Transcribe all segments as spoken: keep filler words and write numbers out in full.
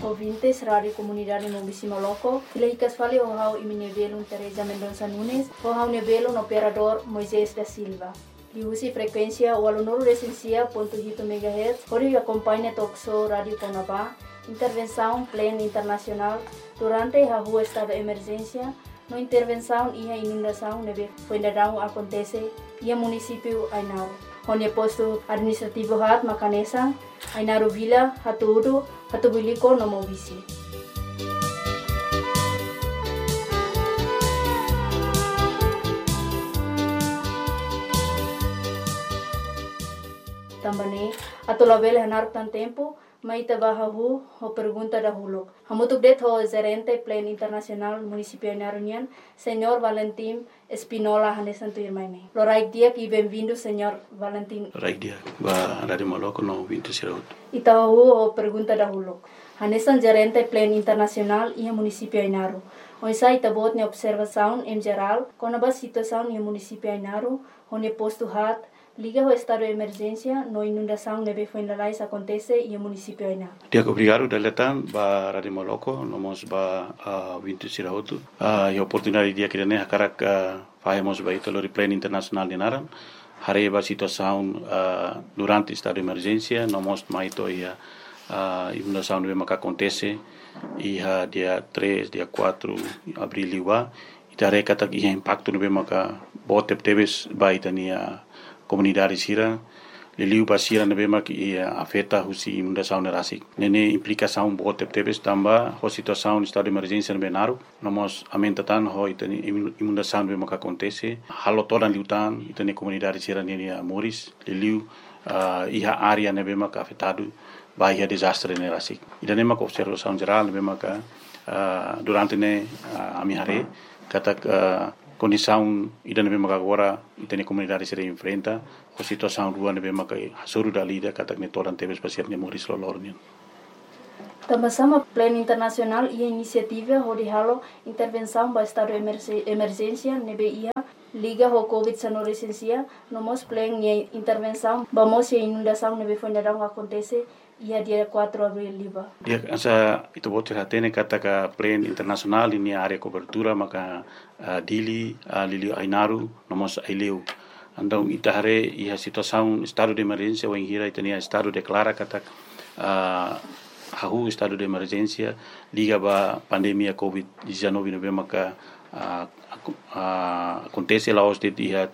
ouvintes Rádio Comunidade Mobisi Moloco. Ilahicas fale o hau iminevelo Teresa Mendonça Nunes, o hau nevelo no operador Moisés da Silva. Diusi frequência o aluno recensia ponto oito megahertz, onde acompanha Toxo Rádio Conabá, intervenção plena internacional durante a rua estado de emergência, no intervenção e a inundação neve Fuendadão acontece e a município Ainaro. Onde posto administrativo hat Macanesa, Ainaro Vila, Hatudo, Hatubiliko no Mobisi. Também, atau label hanar tan tempo, mai tabahahu ho pergunta dahulu. Hamutuk det ho gerente plan internasional município Ainarunian, senhor Valentim Espinola Hanesan Tuirmaine. Loraik dia e bem-vindo, senhor Valentim. Loraik dia, ba Rádio Moloco no vinte Siraut. Itahu ho pergunta dahulu. Hanesan gerente plan internasional e município Ainaru. Oisai tabot ne observação em geral, com a situação no município Ainaru, onde posto hat liga ao estado de emergência, no inundação neve Fuendalais acontece e o município Aina. Dia obrigado daletan ba Rádio Moloco, nomos ba vinte Siraut. A oportunidade dia que ne hakarak fazemos ba ito lori plan internacional de Naran. Hare ba situação durante estado de emergência, nomos maito ia inundação neve maka acontece e dia três, dia quatro abril liwa. Itare kata ia impacto neve maka botep tebes ba itania comunidade sira liliu basira nebe mak ia afeta husi inundação nerasik nene implicação bote tebes tamba ho situação estado de emergência nebe naru nomos amentatan ho itani inundação nebe mak acontece halo toda liutan itani comunidade sira nene moris liliu uh, iha área nebe mak afetado vai ia desastre nerasik idane mak observação geral nebe mak uh, durante ne uh, amihare kata uh, condição ida nebe maka agora itani comunidade se enfrenta a situação rua nebe maka hasuru da lida kata ne toran tebes pasir ne moris lolornian. Também plano internacional e iniciativa hodi halo intervenção ba estado de emergência nebe ia liga ho covid dezenove licencia nomos plan e intervenção vamos e inundação nebe Fuendadão acontece ia dia quatro abril liba. Dia asa itu bote hatene kata ka plan internasional ini area cobertura maka uh, dili uh, lili Ainaru nomos aileu. Andau itahare ia situação estado de emergência ou hira itania estado declara kata uh, hahu estado de emergência liga ba pandemia covid dezenove nove maka uh, uh, acontece lá os de dia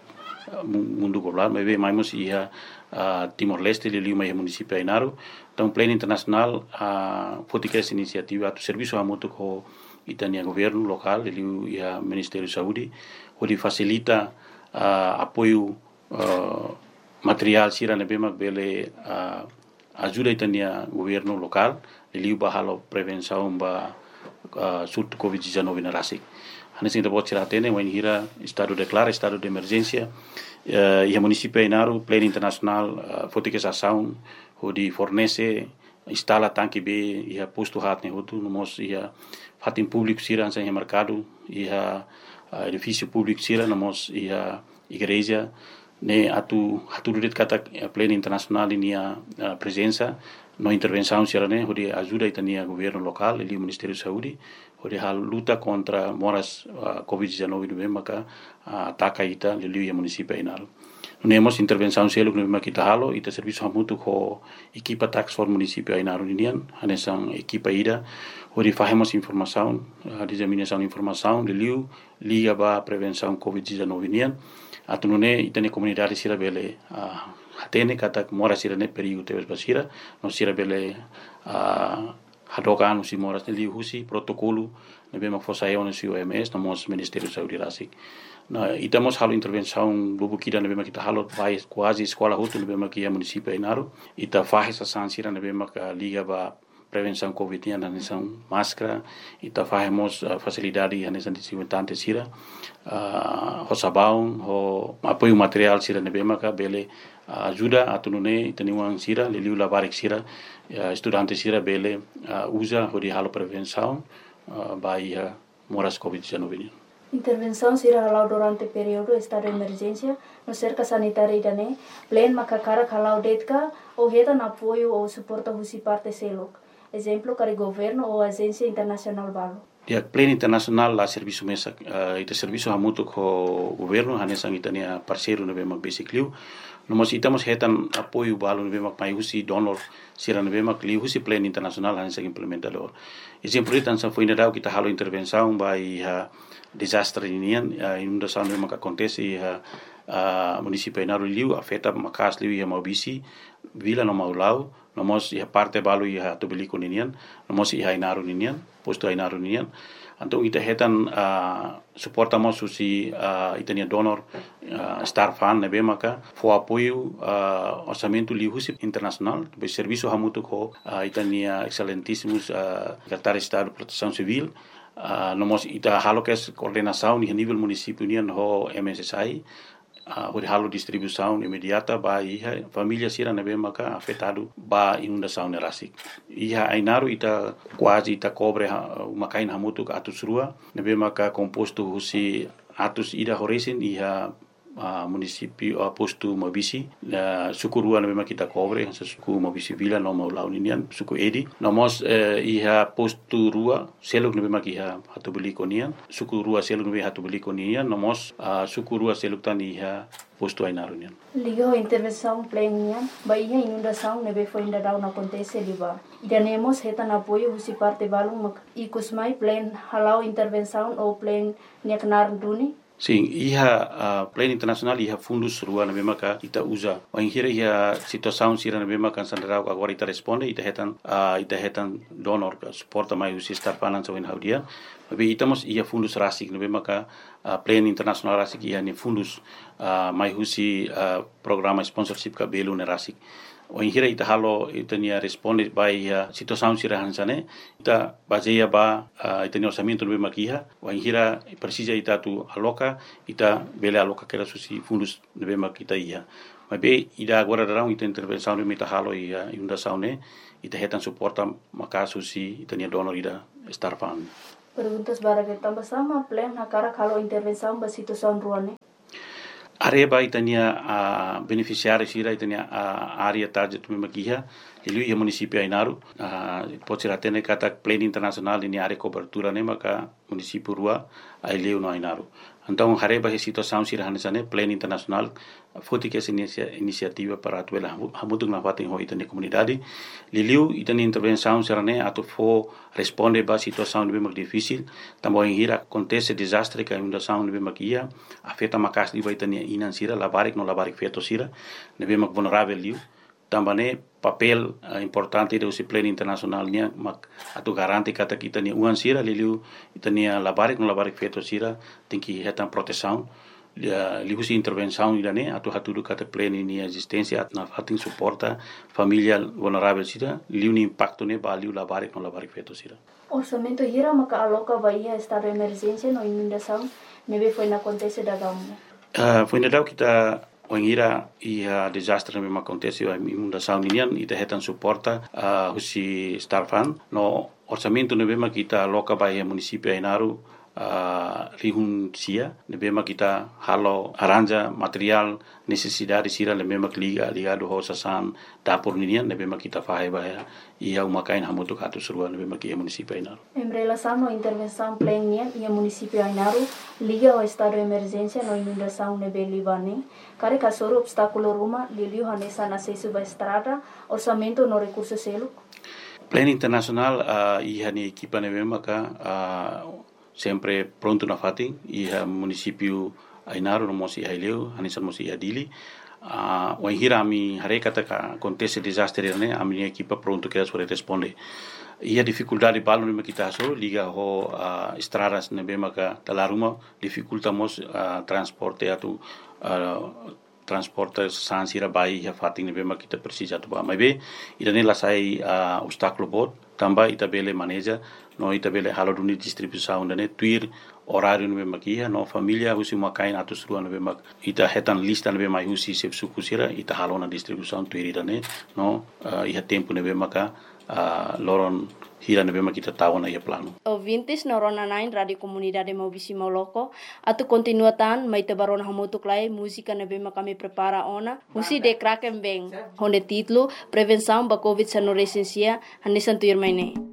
mundo global, mas mais ia uh, Timor-Leste, liliu mai município Ainaru. Então, plano internacional, a uh, essa iniciativa, o serviço a muito com itania governo local, liliu ia Ministério da Saúde, onde facilita uh, apoio uh, material sira nebema bele uh, ajuda itania governo local, liliu bahalo prevenção ba uh, surto covid dezenove na rasik. Hanesin da bot siratene wen hira estado declara estado de emergência uh, e a município Ainaru plano internacional uh, fotikes ação onde fornece instala tanque B e a posto hat ne hotu nomos ia fatin público sira ansa em mercado e a uh, edifício público sira nomos ia igreja ne atu atu det kata plano internacional inia uh, presença no intervenção sira ne onde ajuda itania governo local e o Ministério da Saúde onde a luta contra moras uh, covid dezenove no maka uh, ataca ita liliu ia município Ainaru. Nemos intervenção selo no maka kita halo ita serviço hamutu ko equipa tax for município Ainaru nian hanesan equipa ida onde fazemos informação uh, disseminação informação liliu liga ba prevenção covid dezenove nian atunune itane comunidade sira bele uh, hatene kata mora sira ne perigo tebes basira no sira bele uh, hadokan usi moras ne liu husi protocolo nebe mak fosayon usi O M S nomos Ministério da Saúde rasik na itamos halo intervenção bubu kida nebe mak kita halo vai quase escola hutu nebe mak ia município Ainaru ita faz essa sansira nebe mak liga ba prevenção covid nian hanesan máscara ita fazemos uh, facilidade hanesan desinfetante sira uh, ho sabão ho apoio material sira nebe mak bele uh, ajuda atunune itaniwang sira liliu labarik sira uh, estudante sira bele uh, usa hodi halo prevenção uh, bai uh, moras covid dezenove. Intervenção sira halau durante período estado de emergência no cerca sanitária idane plan makakara halau detka ou heta na apoio ou suporta husi parte selok exemplo para governo ou agência internacional balo. Dia pleno internasional la serviço mesa uh, ita serviço hamutu ko governo hanesang itania parceiro na bemak basically nomos itamos hetan apoio balo na bemak mai husi donor sira na bemak li husi pleno internasional hanesang implementador exemplo itan sa foi nadau kita halo intervenção by uh, desastre inian uh, inundação na bemak acontece uh, uh, município Inaru liu afeta makas liu ia maubisi vila no maulau nomos ia parte balo ia tobeliko ninian nomos ia Inaru ninian posto Inaru ninian então ita hetan uh, suportamos si uh, itania donor uh, star fan nebe maka fo apoio uh, orçamento lihusi internacional be serviço hamutu ko uh, itania excelentíssimos uh, secretário de estado de proteção civil uh, nomos ita halo kes coordenação ni nível município nian ho M S S I Uh, halo distribuição imediata ba iha família sira nebe maka afetado ba inundação nerasik iha Ainaru ita quase ita cobre uh, makain hamutu ka atus rua nebe maka composto husi atus ida horesin iha uh, município uh, posto Mabisi uh, suku rua nebe maka kita cobre sa suku Mabisi vila no mau launinian suku edi nomos uh, iha posto rua seluk nebe maka iha hatu beli konian suku rua seluk nebe hatu beli konian nomos uh, suku rua seluk tan iha posto Ainaru nian liga intervenção plena ba iha inundação nebe foi ainda dau na acontece liba idanemos hetan apoio husi parte balung mak ikus mai plan halau intervenção ou plan niaknar duni. Sim, iha uh, plano internacional iha fundus rua na mesma ka ita usa. O inhira iha situação sira na mesma kan sandarau agora ita responde ita hetan uh, ita hetan donor ka suporta mai usi star finance in haudia. Tapi itamos iha fundus rasik na mesma ka uh, plano internacional rasik iha ni fundus uh, mai usi uh, programa sponsorship ka belu na rasik. O inhira ita halo ita nia responde by uh, situação sira hansane ita baseia ba uh, ita nia orçamento no makiha o inhira precisa ita tu aloca ita bele aloca que era susi fundos no bema kita ia mas be ida agora darão ita intervenção no ita halo ia inundação ne ita hetan suporta maka susi ita nia donor ida star fund. Perguntas bara que tambah sama plan hakara kalau intervenção ba situação ruane. Areba itania a uh, beneficiário sira itania a uh, área target mesmo aqui ele ia município Ainaru uh, pode ser até kata plano internacional ini área cobertura ne maka município rua aileu no Ainaru então areba a situação sira hanesane plano internacional foti que essa iniciativa para atuela hamutung na fatin ho itania comunidade liliu itania intervenção sira ne ato fo responde ba situação mesmo difícil também hira acontece desastre que inundação mesmo aqui afeta makas di itania inan sira labarik no labarik feto sira nebe mak vulnerável liu tambane papel uh, importante de usi plano internacional nia mak atu garanti kata kita ni uan sira liu itania labarik no labarik feto sira tinki hetan proteção li usi intervenção idane atu hatudu kata plano ni existência na fatin suporta família vulnerável sira liu ni impacto ne ba liu labarik no labarik feto sira orçamento hira maka aloca bahia estado de emergência no inundação nebe foi na acontece da gamu. Uh, foi na kita o ingira ia desastre mesmo acontece a inundação ninian ita hetan suporta uh, husi star fund no orçamento ne bema kita aloca bahia município Ainaru uh, rihun sia ne bema kita halo aranja material necessidade sira le bema liga ligado ho sasan dapur ninian ne bema kita fahe bahia ia umakain hamutu katu surua ne bema kia município Ainaru. Em relação à intervenção plena e município Ainaru liga ao estado de emergência no inundação nebe Libane kare kasoro obstáculo ruma liliu hanesa na sesu ba estrada orçamento no recurso selo. Plano internacional uh, iha ni equipa nebe maka uh, sempre pronto na fatin iha município Ainaru no mosi haileu hanesa mosi adili uh, o hira mi hareka ta acontece desastre ne ami equipa pronto que sobre responde ia dificuldade balo ne kita so liga ho uh, estradas ne bema ka talaruma dificultamos uh, transporte atu uh, transporte sansira bai ya fating ne bema kita precisa tu ba mai be ida ne la sai uh, obstáculo bot tamba ita bele maneja no ita bele halo duni distribuição ne tuir horário no bema kia no família husi makain atus rua no bema ita hetan lista no bema husi sep sukusira ita halo na distribuição tuir ida ne no uh, iha tempo no bema ka uh, loron hira na bema kita tahu na ia plano. Ouvintes na Rona nine Radio Comunidade Maubisi Moloko, atu continuatan mai te barona hamutuk lai música na bema kami prepara ona, husi de kraken beng, honde titlo Prevenção ba Covid sa no resensia, hanisan tuir mai ne.